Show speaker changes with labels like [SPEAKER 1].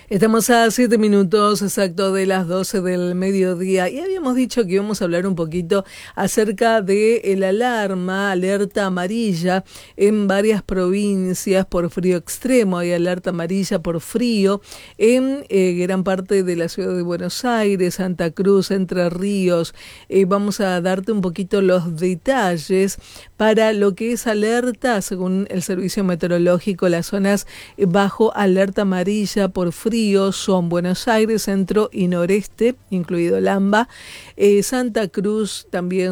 [SPEAKER 1] Estamos a 7 minutos exacto de las 12 del mediodía y habíamos dicho que íbamos a hablar un poquito acerca de el alerta amarilla en varias provincias por frío extremo. Hay alerta amarilla por frío en gran parte de la ciudad de Buenos Aires, Santa Cruz, Entre Ríos. Vamos a darte un poquito los detalles para lo que es alerta, según el servicio meteorológico. Las zonas bajo alerta amarilla por frío son Buenos Aires, centro y noreste, incluido Lamba, Santa Cruz, también